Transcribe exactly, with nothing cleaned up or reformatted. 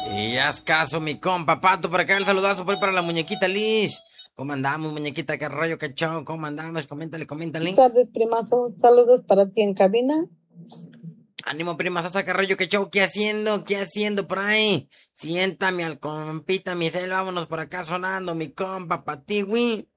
Y haz caso, mi compa, Pato, por acá el saludazo por ahí para la muñequita Liz. ¿Cómo andamos, muñequita? ¿Qué rollo, qué show? ¿Cómo andamos? Coméntale, Buenas coméntale. tardes, primazo. Saludos para ti en cabina. Ánimo, prima, Sasa, qué rollo, qué show, ¿qué haciendo? ¿Qué haciendo por ahí? Siéntame al compita, mi cel, vámonos por acá sonando, mi compa, pa' ti, güey.